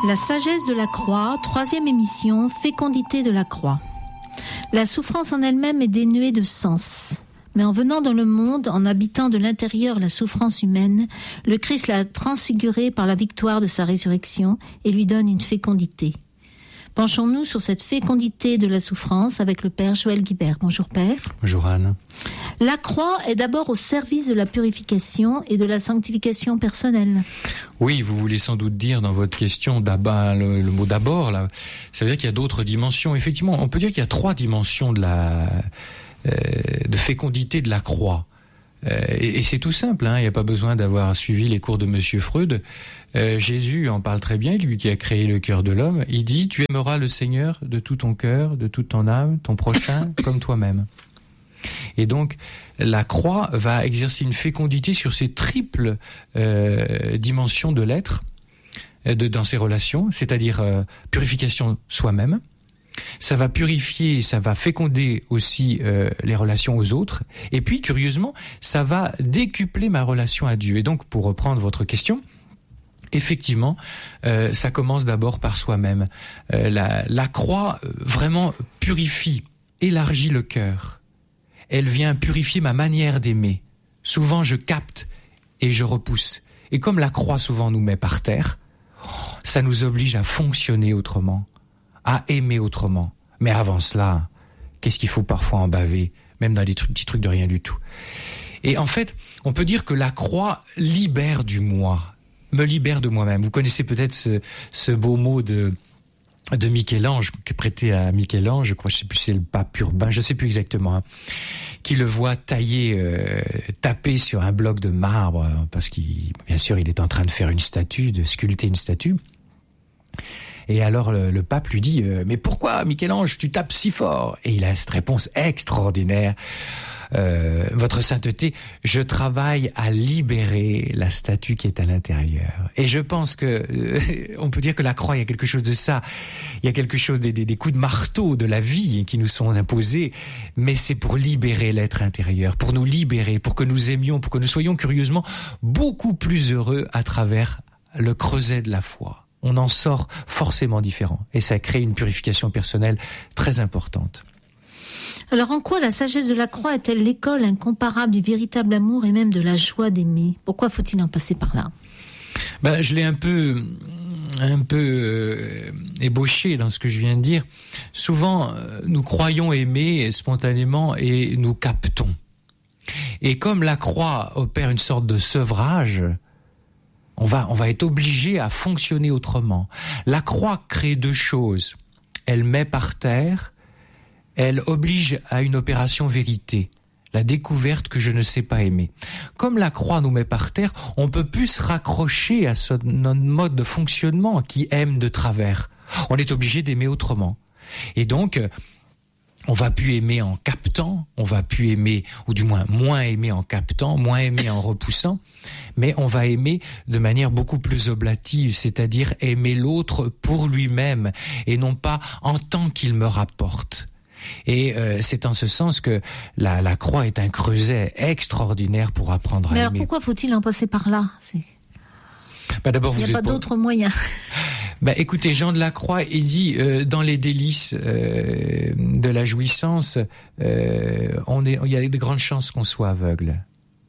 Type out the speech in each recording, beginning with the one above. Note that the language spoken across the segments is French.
La sagesse de la croix, 3e émission, fécondité de la croix. La souffrance en elle-même est dénuée de sens. Mais en venant dans le monde, en habitant de l'intérieur la souffrance humaine, le Christ l'a transfigurée par la victoire de sa résurrection et lui donne une fécondité. Penchons-nous sur cette fécondité de la souffrance avec le Père Joël Guibert. Bonjour Père. Bonjour Anne. La croix est d'abord au service de la purification et de la sanctification personnelle. Oui, vous voulez sans doute dire dans votre question d'abord, le mot d'abord, là, ça veut dire qu'il y a d'autres dimensions. Effectivement, on peut dire qu'il y a 3 dimensions de fécondité de la croix. Et c'est tout simple, hein, il n'y a pas besoin d'avoir suivi les cours de Monsieur Freud. Jésus en parle très bien, lui qui a créé le cœur de l'homme. Il dit, tu aimeras le Seigneur de tout ton cœur, de toute ton âme, ton prochain comme toi-même. Et donc, la croix va exercer une fécondité sur ces triples dimensions de l'être, dans ses relations, c'est-à-dire purification soi-même. Ça va purifier, ça va féconder aussi les relations aux autres. Et puis, curieusement, ça va décupler ma relation à Dieu. Et donc, pour reprendre votre question, effectivement, ça commence d'abord par soi-même. La croix vraiment purifie, élargit le cœur. Elle vient purifier ma manière d'aimer. Souvent, je capte et je repousse. Et comme la croix souvent nous met par terre, ça nous oblige à fonctionner autrement, à aimer autrement. Mais avant cela, qu'est-ce qu'il faut parfois en baver, même dans des petits trucs de rien du tout. Et en fait, on peut dire que la croix libère du moi, me libère de moi-même. Vous connaissez peut-être ce beau mot de Michel-Ange, qui est prêté à Michel-Ange, je crois, je sais plus si c'est le pape Urbain, je sais plus exactement, hein, qui le voit taper sur un bloc de marbre, parce bien sûr, il est en train de faire une statue, de sculpter une statue. Et alors le pape lui dit « Mais pourquoi, Michel-Ange, tu tapes si fort ?» Et il a cette réponse extraordinaire. Votre sainteté, je travaille à libérer la statue qui est à l'intérieur. Et je pense que on peut dire que la croix, il y a quelque chose de ça. Il y a quelque chose des coups de marteau de la vie qui nous sont imposés, mais c'est pour libérer l'être intérieur, pour nous libérer, pour que nous aimions, pour que nous soyons curieusement beaucoup plus heureux à travers le creuset de la foi. On en sort forcément différent. Et ça crée une purification personnelle très importante. Alors en quoi la sagesse de la croix est-elle l'école incomparable du véritable amour et même de la joie d'aimer ? Pourquoi faut-il en passer par là ? Je l'ai un peu ébauché dans ce que je viens de dire. Souvent, nous croyons aimer spontanément et nous captons. Et comme la croix opère une sorte de sevrage, on va être obligé à fonctionner autrement. La croix crée 2 choses. Elle met par terre, elle oblige à une opération vérité, la découverte que je ne sais pas aimer. Comme la croix nous met par terre, on peut plus se raccrocher à notre mode de fonctionnement qui aime de travers. On est obligé d'aimer autrement. Et donc, on va plus aimer en captant, on va plus aimer, ou du moins aimer en captant, moins aimer en repoussant, mais on va aimer de manière beaucoup plus oblative, c'est-à-dire aimer l'autre pour lui-même et non pas en tant qu'il me rapporte. Et c'est en ce sens que la croix est un creuset extraordinaire pour apprendre à aimer. Mais alors pourquoi faut-il en passer par là ? D'abord, il n'y a pas d'autre moyen. Écoutez, Jean de la Croix, il dit dans les délices de la jouissance, il y a de grandes chances qu'on soit aveugle.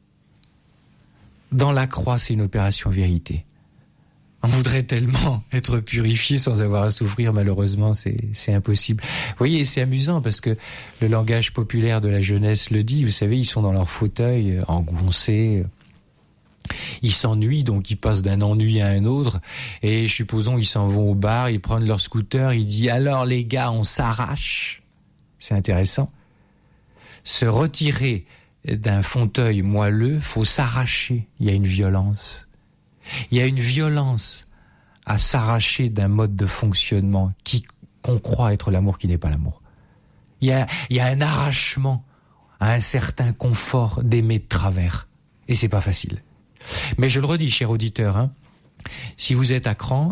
Dans la croix, c'est une opération vérité. On voudrait tellement être purifié sans avoir à souffrir, malheureusement, c'est impossible. Vous voyez, c'est amusant parce que le langage populaire de la jeunesse le dit, vous savez, ils sont dans leur fauteuil, engoncés, ils s'ennuient, donc ils passent d'un ennui à un autre, et supposons ils s'en vont au bar, ils prennent leur scooter, ils disent « Alors les gars, on s'arrache ». C'est intéressant. Se retirer d'un fauteuil moelleux, faut s'arracher, il y a une violence. Il y a une violence à s'arracher d'un mode de fonctionnement qu'on croit être l'amour qui n'est pas l'amour. Il y a un arrachement à un certain confort d'aimer de travers. Et c'est pas facile. Mais je le redis, cher auditeur, si vous êtes à cran,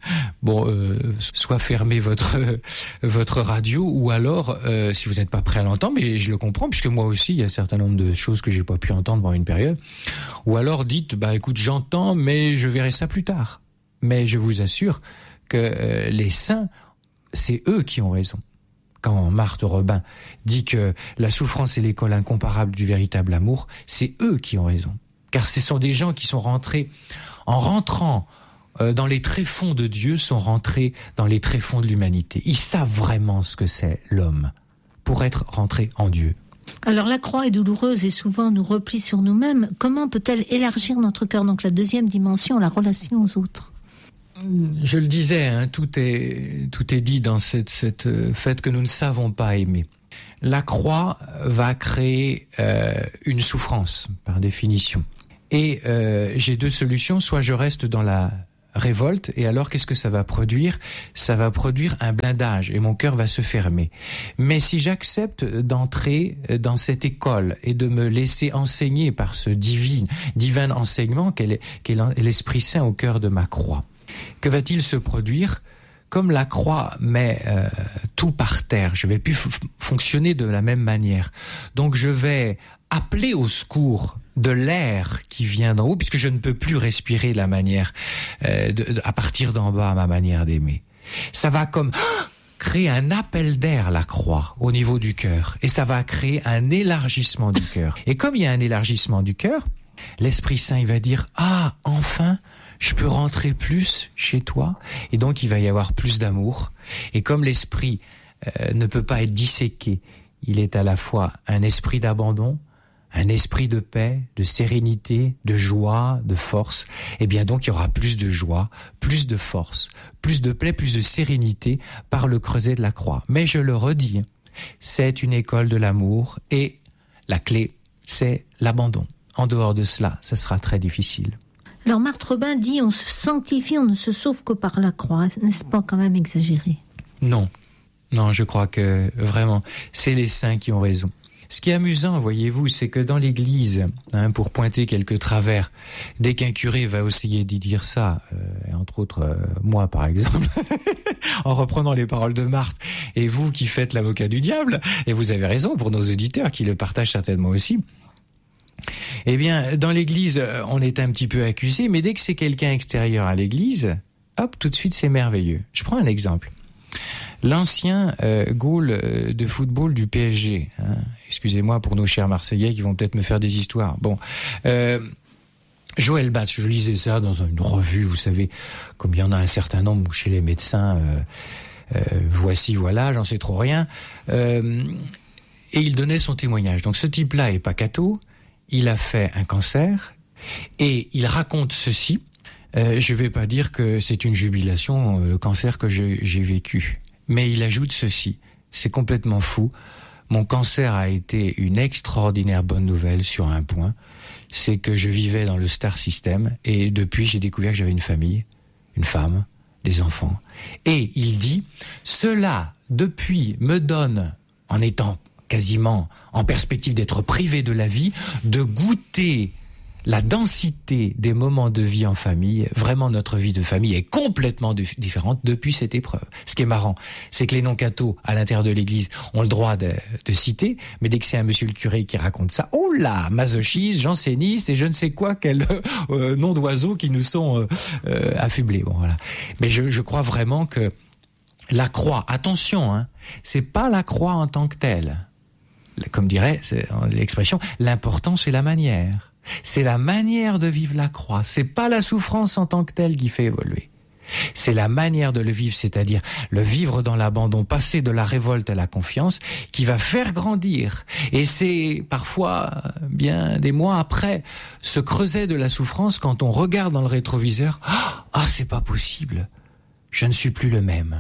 soit fermez votre radio, ou alors, si vous n'êtes pas prêt à l'entendre, mais je le comprends, puisque moi aussi, il y a un certain nombre de choses que j'ai pas pu entendre pendant une période, ou alors dites, écoute, j'entends, mais je verrai ça plus tard. Mais je vous assure que les saints, c'est eux qui ont raison. Quand Marthe Robin dit que la souffrance est l'école incomparable du véritable amour, c'est eux qui ont raison. Car ce sont des gens qui sont rentrés, en rentrant dans les tréfonds de Dieu, sont rentrés dans les tréfonds de l'humanité. Ils savent vraiment ce que c'est l'homme pour être rentré en Dieu. Alors la croix est douloureuse et souvent nous replie sur nous-mêmes. Comment peut-elle élargir notre cœur? Donc la deuxième dimension, la relation aux autres. Je le disais, tout est dit dans cette fait que nous ne savons pas aimer. La croix va créer une souffrance, par définition. Et j'ai deux solutions. Soit je reste dans la révolte, et alors qu'est-ce que ça va produire? Ça va produire un blindage, et mon cœur va se fermer. Mais si j'accepte d'entrer dans cette école et de me laisser enseigner par ce divin enseignement qu'est l'Esprit Saint au cœur de ma croix, que va-t-il se produire? Comme la croix met tout par terre, je vais plus fonctionner de la même manière. Donc je vais appeler au secours de l'air qui vient d'en haut, puisque je ne peux plus respirer de la manière à partir d'en bas à ma manière d'aimer. Ça va comme créer un appel d'air, la croix, au niveau du cœur, et ça va créer un élargissement du cœur. Et comme il y a un élargissement du cœur, l'Esprit Saint il va dire enfin je peux rentrer plus chez toi, et donc il va y avoir plus d'amour. Et comme l'esprit ne peut pas être disséqué, il est à la fois un esprit d'abandon, un esprit de paix, de sérénité, de joie, de force. Et bien donc il y aura plus de joie, plus de force, plus de paix, plus de sérénité par le creuset de la croix. Mais je le redis, c'est une école de l'amour, et la clé, c'est l'abandon. En dehors de cela, ça sera très difficile. Alors Marthe Robin dit on se sanctifie, on ne se sauve que par la croix. N'est-ce pas quand même exagéré? Non, je crois que vraiment, c'est les saints qui ont raison. Ce qui est amusant, voyez-vous, c'est que dans l'Église, pour pointer quelques travers, dès qu'un curé va essayer d'y dire ça, entre autres moi par exemple, en reprenant les paroles de Marthe, et vous qui faites l'avocat du diable, et vous avez raison pour nos auditeurs qui le partagent certainement aussi, eh bien, dans l'Église, on est un petit peu accusé, mais dès que c'est quelqu'un extérieur à l'Église, hop, tout de suite, c'est merveilleux. Je prends un exemple. L'ancien goal de football du PSG, excusez-moi pour nos chers Marseillais qui vont peut-être me faire des histoires. Bon, Joël Batz, je lisais ça dans une revue, vous savez, comme il y en a un certain nombre chez les médecins, voici, voilà, j'en sais trop rien, et il donnait son témoignage. Donc ce type-là est pas catho, il a fait un cancer, et il raconte ceci. Je vais pas dire que c'est une jubilation, le cancer que j'ai vécu. Mais il ajoute ceci. C'est complètement fou. Mon cancer a été une extraordinaire bonne nouvelle sur un point. C'est que je vivais dans le star system, et depuis j'ai découvert que j'avais une famille, une femme, des enfants. Et il dit, cela, depuis, me donne, en étant quasiment en perspective d'être privé de la vie, de goûter la densité des moments de vie en famille. Vraiment, notre vie de famille est complètement différente depuis cette épreuve. Ce qui est marrant, c'est que les non-cathos à l'intérieur de l'Église ont le droit de citer, mais dès que c'est un monsieur le curé qui raconte ça, oula, masochiste, janséniste et je ne sais quoi, quel nom d'oiseaux qui nous sont affublés. Bon, voilà. Mais je crois vraiment que la croix, attention, c'est pas la croix en tant que telle. Comme dirait l'expression, l'important c'est la manière. C'est la manière de vivre la croix. C'est pas la souffrance en tant que telle qui fait évoluer. C'est la manière de le vivre, c'est-à-dire le vivre dans l'abandon, passer de la révolte à la confiance, qui va faire grandir. Et c'est parfois, bien des mois après, ce creuset de la souffrance, quand on regarde dans le rétroviseur, c'est pas possible. Je ne suis plus le même.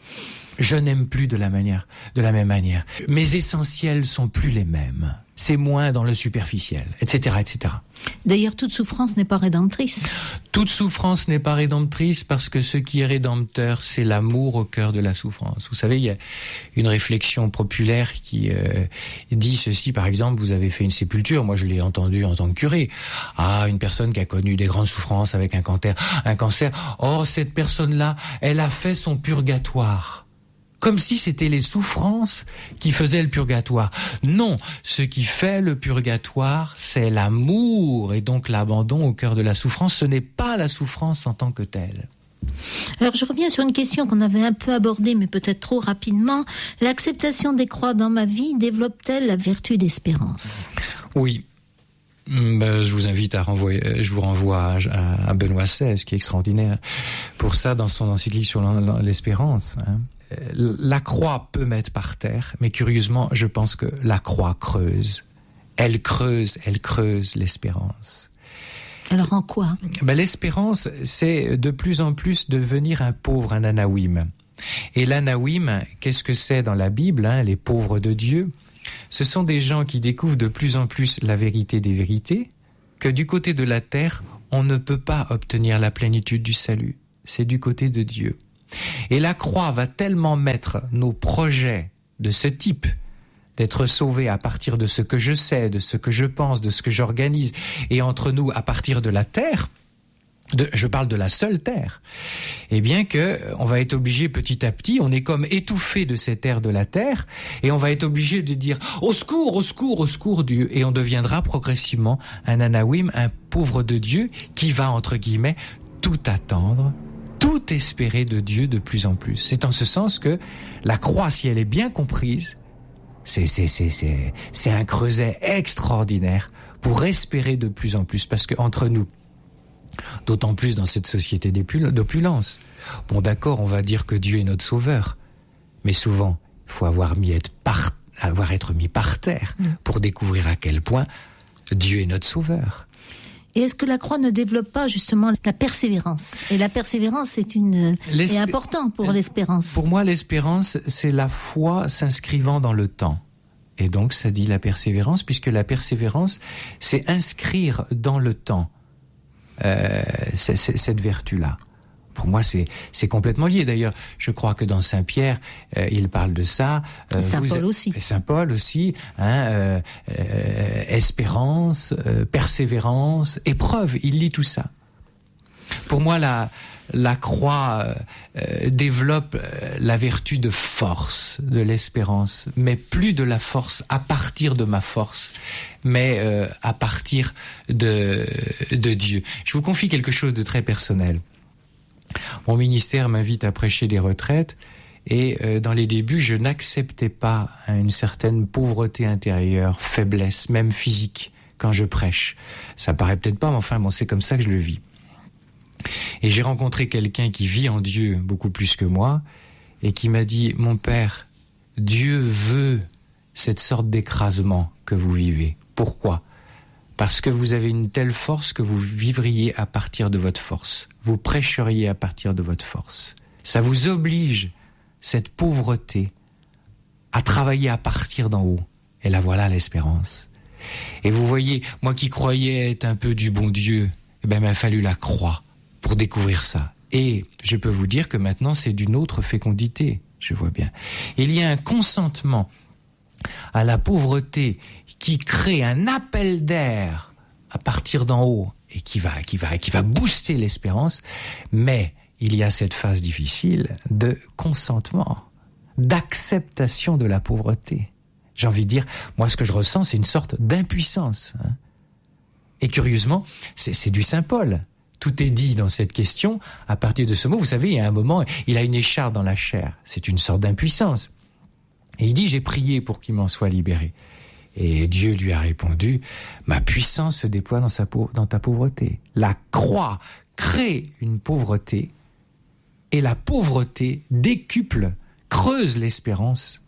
Je n'aime plus de la même manière. Mes essentiels sont plus les mêmes. C'est moins dans le superficiel, etc., etc. D'ailleurs, toute souffrance n'est pas rédemptrice. Toute souffrance n'est pas rédemptrice parce que ce qui est rédempteur, c'est l'amour au cœur de la souffrance. Vous savez, il y a une réflexion populaire qui dit ceci, par exemple, vous avez fait une sépulture, moi je l'ai entendu en tant que curé. Une personne qui a connu des grandes souffrances avec un cancer. Or, cette personne-là, elle a fait son purgatoire. Comme si c'était les souffrances qui faisaient le purgatoire. Non, ce qui fait le purgatoire, c'est l'amour et donc l'abandon au cœur de la souffrance. Ce n'est pas la souffrance en tant que telle. Alors je reviens sur une question qu'on avait un peu abordée, mais peut-être trop rapidement. L'acceptation des croix dans ma vie développe-t-elle la vertu d'espérance ? Oui. Je vous invite je vous renvoie à Benoît XVI, qui est extraordinaire pour ça dans son encyclique sur l'espérance. La croix peut mettre par terre, mais curieusement, je pense que la croix creuse. Elle creuse l'espérance. Alors en quoi ? L'espérance, c'est de plus en plus devenir un pauvre, un anawim. Et l'anawim, qu'est-ce que c'est dans la Bible, les pauvres de Dieu ? Ce sont des gens qui découvrent de plus en plus la vérité des vérités, que du côté de la terre, on ne peut pas obtenir la plénitude du salut. C'est du côté de Dieu. Et la croix va tellement mettre nos projets de ce type, d'être sauvés à partir de ce que je sais, de ce que je pense, de ce que j'organise, et entre nous à partir de la terre, je parle de la seule terre, eh bien que on va être obligé petit à petit, on est comme étouffé de cette terre de la terre, et on va être obligé de dire au secours, au secours, au secours Dieu, et on deviendra progressivement un anawim, un pauvre de Dieu, qui va entre guillemets tout attendre, tout espérer de Dieu de plus en plus. C'est en ce sens que la croix, si elle est bien comprise, c'est un creuset extraordinaire pour espérer de plus en plus, parce que entre nous, d'autant plus dans cette société d'opulence, bon d'accord, on va dire que Dieu est notre sauveur, mais souvent, il faut avoir être mis par terre pour découvrir à quel point Dieu est notre sauveur. Et est-ce que la croix ne développe pas justement la persévérance ? Et la persévérance est important pour l'espérance. Pour moi, l'espérance, c'est la foi s'inscrivant dans le temps. Et donc, ça dit la persévérance, puisque la persévérance, c'est inscrire dans le temps cette vertu-là. Pour moi, c'est complètement lié. D'ailleurs, je crois que dans Saint Pierre, il parle de ça. Saint-Paul aussi. Saint-Paul aussi. Espérance, persévérance, épreuve. Il lit tout ça. Pour moi, la croix développe la vertu de force, de l'espérance, mais plus de la force à partir de ma force, mais à partir de Dieu. Je vous confie quelque chose de très personnel. Mon ministère m'invite à prêcher des retraites et dans les débuts, je n'acceptais pas une certaine pauvreté intérieure, faiblesse, même physique, quand je prêche. Ça paraît peut-être pas, mais enfin, bon, c'est comme ça que je le vis. Et j'ai rencontré quelqu'un qui vit en Dieu beaucoup plus que moi et qui m'a dit « Mon père, Dieu veut cette sorte d'écrasement que vous vivez. Pourquoi ? Parce que vous avez une telle force que vous vivriez à partir de votre force. Vous prêcheriez à partir de votre force. Ça vous oblige, cette pauvreté, à travailler à partir d'en haut. Et là, voilà l'espérance. Et vous voyez, moi qui croyais être un peu du bon Dieu, il m'a fallu la croix pour découvrir ça. Et je peux vous dire que maintenant, c'est d'une autre fécondité, je vois bien. Il y a un consentement à la pauvreté qui crée un appel d'air à partir d'en haut et qui va booster l'espérance, mais il y a cette phase difficile de consentement, d'acceptation de la pauvreté. J'ai envie de dire, moi ce que je ressens, c'est une sorte d'impuissance. Et curieusement, c'est du Saint Paul. Tout est dit dans cette question à partir de ce mot. Vous savez, il y a un moment, il a une écharpe dans la chair. C'est une sorte d'impuissance. Et il dit, j'ai prié pour qu'il m'en soit libéré. Et Dieu lui a répondu, ma puissance se déploie dans ta pauvreté. La croix crée une pauvreté et la pauvreté décuple, creuse l'espérance.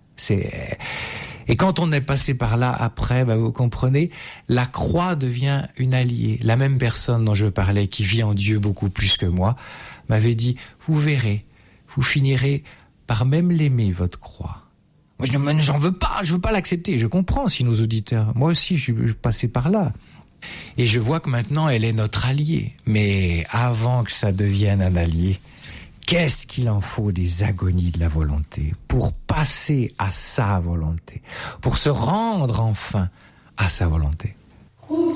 Et quand on est passé par là après, vous comprenez, la croix devient une alliée. La même personne dont je parlais, qui vit en Dieu beaucoup plus que moi, m'avait dit, vous verrez, vous finirez par même l'aimer, votre croix. Moi, j'en veux pas, je veux pas l'accepter. Je comprends si nos auditeurs, moi aussi, je passais par là. Et je vois que maintenant, elle est notre alliée. Mais avant que ça devienne un allié, qu'est-ce qu'il en faut des agonies de la volonté pour passer à sa volonté, pour se rendre enfin à sa volonté.